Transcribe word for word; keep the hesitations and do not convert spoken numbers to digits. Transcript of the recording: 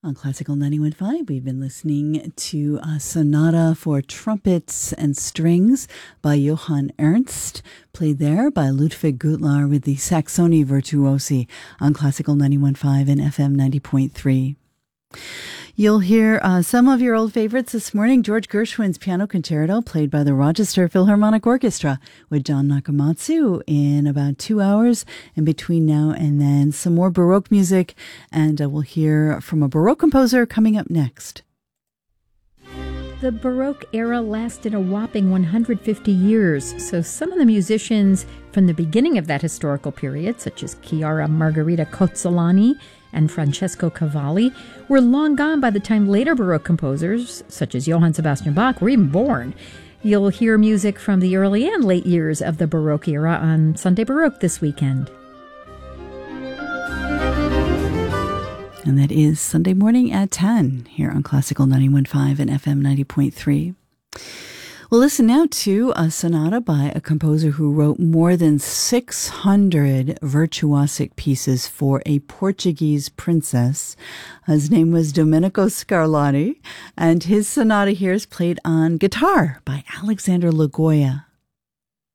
On Classical ninety-one point five, we've been listening to a sonata for trumpets and strings by Johann Ernst, played there by Ludwig Gutlar with the Saxoni Virtuosi on Classical ninety-one point five and F M ninety point three. You'll hear uh, some of your old favorites this morning. George Gershwin's Piano Concerto, played by the Rochester Philharmonic Orchestra with John Nakamatsu in about two hours. In between now and then, some more Baroque music, and uh, we'll hear from a Baroque composer coming up next. The Baroque era lasted a whopping one hundred fifty years, so some of the musicians from the beginning of that historical period, such as Chiara Margherita Cozzolani and Francesco Cavalli, were long gone by the time later Baroque composers, such as Johann Sebastian Bach, were even born. You'll hear music from the early and late years of the Baroque era on Sunday Baroque this weekend. And that is Sunday morning at ten here on Classical ninety-one point five and F M ninety point three. We'll listen now to a sonata by a composer who wrote more than six hundred virtuosic pieces for a Portuguese princess. His name was Domenico Scarlatti, and his sonata here is played on guitar by Alexander Lagoya.